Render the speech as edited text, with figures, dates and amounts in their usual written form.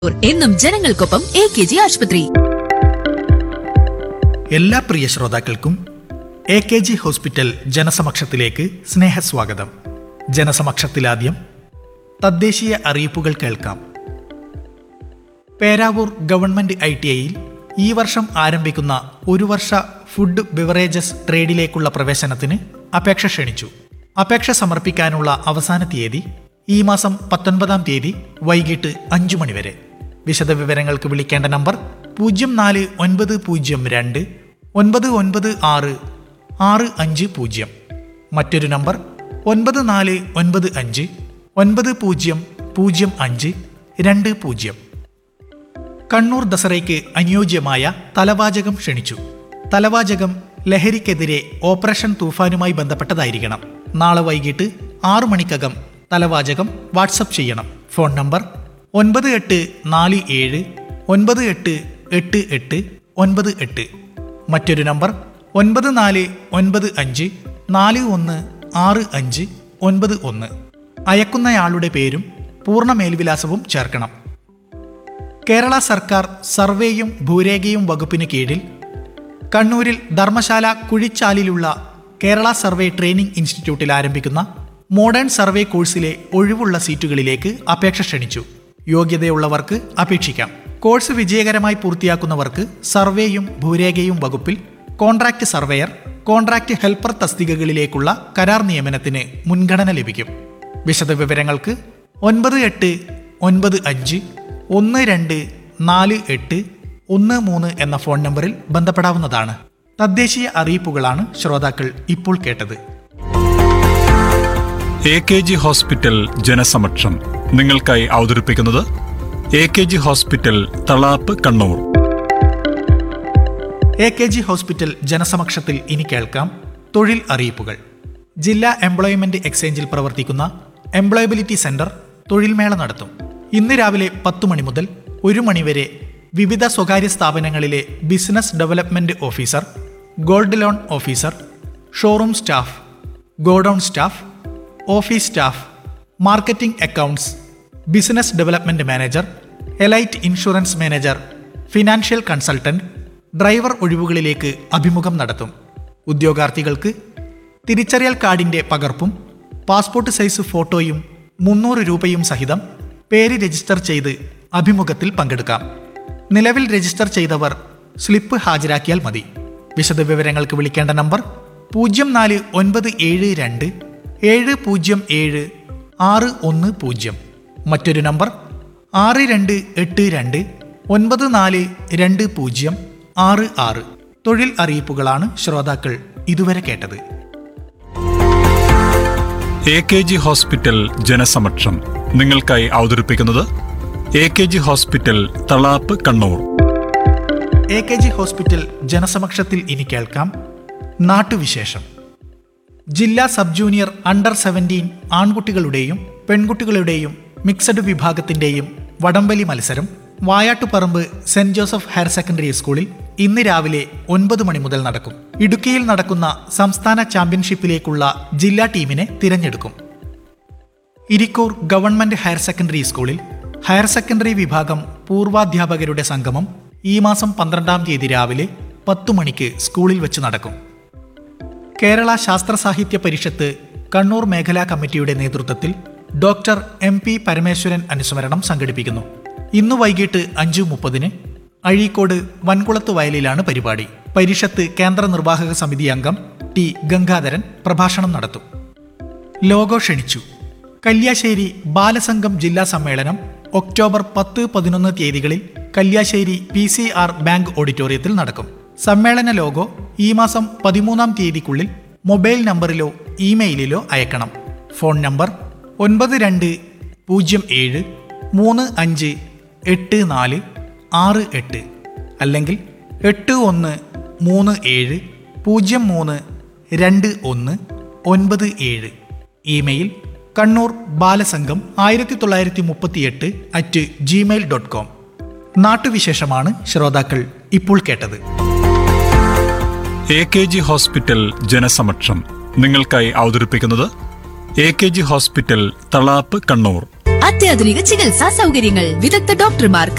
എന്നും ജനങ്ങൾക്കൊപ്പം AKG ആശുപത്രി. എല്ലാ പ്രിയ ശ്രോതാക്കൾക്കും AKG ഹോസ്പിറ്റൽ ജനസമക്ഷത്തിലേക്ക് സ്നേഹസ്വാഗതം. ജനസമക്ഷത്തിലാദ്യം തദ്ദേശീയ അറിയിപ്പുകൾ കേൾക്കാം. പേരാവൂർ ഗവൺമെന്റ് ITIയിൽ ഈ വർഷം ആരംഭിക്കുന്ന ഒരു വർഷ ഫുഡ് ബിവറേജസ് ട്രേഡിലേക്കുള്ള പ്രവേശനത്തിന് അപേക്ഷ ക്ഷണിച്ചു. അപേക്ഷ സമർപ്പിക്കാനുള്ള അവസാന തീയതി ഈ മാസം 19-ാം തീയതി വൈകിട്ട് 5 മണി വരെ. വിശദവിവരങ്ങൾക്ക് വിളിക്കേണ്ട നമ്പർ 04-902 996 650. മറ്റൊരു നമ്പർ 9495 9005 20. കണ്ണൂർ ദസറയ്ക്ക് അനുയോജ്യമായ തലവാചകം ക്ഷണിച്ചു. തലവാചകം ലഹരിക്കെതിരെ ഓപ്പറേഷൻ തൂഫാനുമായി ബന്ധപ്പെട്ടതായിരിക്കണം. നാളെ വൈകിട്ട് 6 മണിക്കകം തലവാചകം വാട്സപ്പ് ചെയ്യണം. Phone number 9847 9888 98. മറ്റൊരു നമ്പർ 9495 416591. അയക്കുന്നയാളുടെ പേരും പൂർണ്ണ മേൽവിലാസവും ചേർക്കണം. കേരള സർക്കാർ സർവേയും ഭൂരേഖയും വകുപ്പിന് കീഴിൽ കണ്ണൂരിൽ ധർമ്മശാല കുഴിച്ചാലിലുള്ള കേരള സർവേ ട്രെയിനിംഗ് ഇൻസ്റ്റിറ്റ്യൂട്ടിൽ ആരംഭിക്കുന്ന മോഡേൺ സർവേ കോഴ്സിലെ ഒഴിവുള്ള സീറ്റുകളിലേക്ക് അപേക്ഷ ക്ഷണിച്ചു. യോഗ്യതയുള്ളവർക്ക് അപേക്ഷിക്കാം. കോഴ്സ് വിജയകരമായി പൂർത്തിയാക്കുന്നവർക്ക് സർവേയും ഭൂരേഖയും വകുപ്പിൽ കോൺട്രാക്ട് സർവേയർ, കോൺട്രാക്ട് ഹെൽപ്പർ തസ്തികകളിലേക്കുള്ള കരാർ നിയമനത്തിന് മുൻഗണന ലഭിക്കും. വിശദവിവരങ്ങൾക്ക് 9895 124813 എന്ന ഫോൺ നമ്പറിൽ ബന്ധപ്പെടാവുന്നതാണ്. തദ്ദേശീയ അറിയിപ്പുകളാണ് ശ്രോതാക്കൾ ഇപ്പോൾ കേട്ടത്. AKG ഹോസ്പിറ്റൽ ജനസമക്ഷം നിങ്ങൾക്കായി അവതരിപ്പിക്കുന്നത് AKG hospital Thalap Kannur. AKG hospital ജനസമക്ഷത്തിൽ ഇനി കേൾക്കാം തൊഴിൽ അറിയിപ്പുകൾ. ജില്ലാ എംപ്ലോയ്മെന്റ് എക്സ്ചേഞ്ചിൽ പ്രവർത്തിക്കുന്ന എംപ്ലോയബിലിറ്റി സെന്റർ തൊഴിൽമേള നടത്തും. ഇന്ന് രാവിലെ 10 മണി മുതൽ 1 മണി വരെ വിവിധ സ്വകാര്യ സ്ഥാപനങ്ങളിലെ business development officer, gold loan officer, showroom staff, godown staff, office staff, marketing accounts, business development manager, elite insurance manager, financial consultant, driver ഒഴിവുകളിലേക്ക് അഭിമുഖം നടത്തും. ഉദ്യോഗാർത്ഥികൾക്ക് തിരിച്ചറിയൽ കാർഡിന്റെ പകർപ്പും പാസ്പോർട്ട് സൈസ് ഫോട്ടോയും 300 രൂപയും സഹിതം പേര് രജിസ്റ്റർ ചെയ്ത് അഭിമുഖത്തിൽ പങ്കെടുക്കാം. നിലവിൽ രജിസ്റ്റർ ചെയ്തവർ സ്ലിപ്പ് ഹാജരാക്കിയാൽ മതി. വിശദവിവരങ്ങൾക്ക് വിളിക്കേണ്ട നമ്പർ 04-972 707 610. മറ്റൊരു നമ്പർ 6282 9420 66. തൊഴിൽ അറിയിപ്പുകളാണ് ശ്രോതാക്കൾ ഇതുവരെ കേട്ടത്. AKG ഹോസ്പിറ്റൽ ജനസമക്ഷം നിങ്ങൾക്കായി അവതരിപ്പിക്കുന്നത് AKG hospital Thalap Kannur. AKG hospital ജനസമക്ഷത്തിൽ ഇനി കേൾക്കാം നാട്ടുവിശേഷം. ജില്ലാ സബ് ജൂനിയർ അണ്ടർ 17 ആൺകുട്ടികളുടെയും പെൺകുട്ടികളുടെയും മിക്സഡ് വിഭാഗത്തിന്റെയും വടംവലി മത്സരം Vayattuparamba saint Joseph higher secondary സ്കൂളിൽ ഇന്ന് രാവിലെ 9 മണി മുതൽ നടക്കും. ഇടുക്കിയിൽ നടക്കുന്ന സംസ്ഥാന ചാമ്പ്യൻഷിപ്പിലേക്കുള്ള ജില്ലാ ടീമിനെ തിരഞ്ഞെടുക്കും. ഇരിക്കൂർ ഗവൺമെന്റ് ഹയർ സെക്കൻഡറി സ്കൂളിൽ ഹയർ സെക്കൻഡറി വിഭാഗം പൂർവാധ്യാപകരുടെ സംഗമം ഈ മാസം 12-ാം തീയതി രാവിലെ 10 മണിക്ക് സ്കൂളിൽ വെച്ച് നടക്കും. കേരള ശാസ്ത്ര സാഹിത്യ പരിഷത്ത് കണ്ണൂർ മേഖലാ കമ്മിറ്റിയുടെ നേതൃത്വത്തിൽ ഡോക്ടർ MP പരമേശ്വരൻ അനുസ്മരണം സംഘടിപ്പിക്കുന്നു. ഇന്നു വൈകിട്ട് 5:30 അഴീക്കോട് വൻകുളത്ത് വയലിലാണ് പരിപാടി. പരിഷത്ത് കേന്ദ്ര നിർവാഹക സമിതി അംഗം T ഗംഗാധരൻ പ്രഭാഷണം നടത്തും. ലോഗോ ക്ഷണിച്ചു. കല്യാശ്ശേരി ബാലസംഘം ജില്ലാ സമ്മേളനം ഒക്ടോബർ 10-11 തീയതികളിൽ കല്യാശ്ശേരി PCR ബാങ്ക് ഓഡിറ്റോറിയത്തിൽ നടക്കും. സമ്മേളന ലോഗോ ഈ മാസം 13-ാം തീയതിക്കുള്ളിൽ മൊബൈൽ നമ്പറിലോ ഇമെയിലിലോ അയക്കണം. ഫോൺ നമ്പർ 9207 358468 അല്ലെങ്കിൽ 8137 032197. Email Kannur Balasangham 1938@gmail.com. നാട്ടുവിശേഷമാണ് ശ്രോതാക്കൾ ഇപ്പോൾ കേട്ടത്. AKG ഹോസ്പിറ്റൽ ജനസമക്ഷം നിങ്ങൾക്കായി അവതരിപ്പിക്കുന്നത് AKG ഹോസ്പിറ്റൽ തളാപ്പ് കണ്ണൂർ. അത്യാധുനിക ചികിത്സാ സൗകര്യങ്ങൾ, വിദഗ്ധ ഡോക്ടർമാർ,